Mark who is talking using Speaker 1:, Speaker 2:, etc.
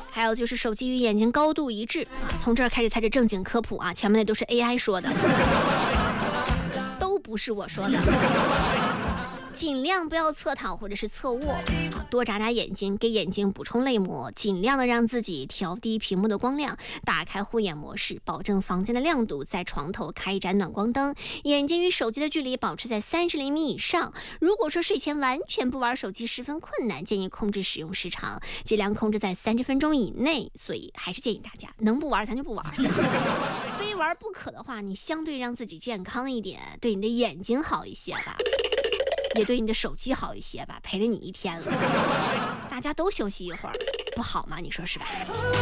Speaker 1: 还有就是手机与眼睛高度一致啊，从这儿开始才是正经科普啊，前面那都是 AI 说的，都不是我说的。尽量不要侧躺或者是侧卧啊，多眨眨眼睛，给眼睛补充泪膜，尽量的让自己调低屏幕的光亮，打开护眼模式，保证房间的亮度，在床头开一盏暖光灯，眼睛与手机的距离保持在30厘米以上。如果说睡前完全不玩手机十分困难，建议控制使用时长，尽量控制在30分钟以内。所以还是建议大家能不玩咱就不玩，非玩不可的话，你相对让自己健康一点，对你的眼睛好一些吧，也对你的手机好一些吧，陪了你一天了，大家都休息一会儿，不好吗？你说是吧？